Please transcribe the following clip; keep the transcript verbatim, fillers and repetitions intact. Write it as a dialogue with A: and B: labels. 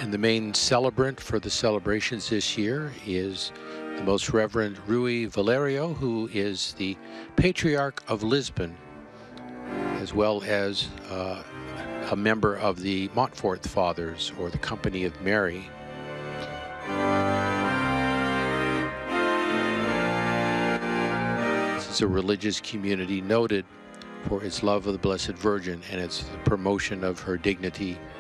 A: And the main celebrant for the celebrations this year is the Most Reverend Rui Valerio, who is the Patriarch of Lisbon, as well as uh, a member of the Montfort Fathers, or the Company of Mary. This is a religious community noted for its love of the Blessed Virgin and its promotion of her dignity